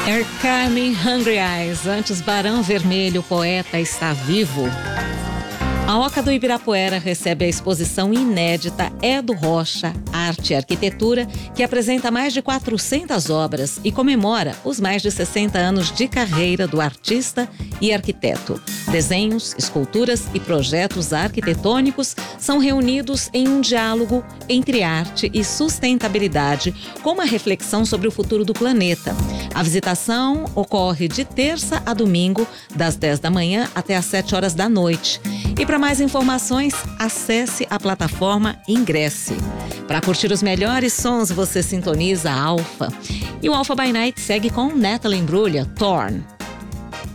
Erkami Hungry Eyes, antes Barão Vermelho, poeta está vivo. A Oca do Ibirapuera recebe a exposição inédita Edo Rocha, Arte e Arquitetura, que apresenta mais de 400 obras e comemora os mais de 60 anos de carreira do artista e arquiteto. Desenhos, esculturas e projetos arquitetônicos são reunidos em um diálogo entre arte e sustentabilidade, com uma reflexão sobre o futuro do planeta. A visitação ocorre de terça a domingo, das 10 da manhã até às 7 horas da noite. E para mais informações, acesse a plataforma Ingresse. Para curtir os melhores sons, você sintoniza a Alfa. E o Alfa by Night segue com Natalie Imbruglia, Torn.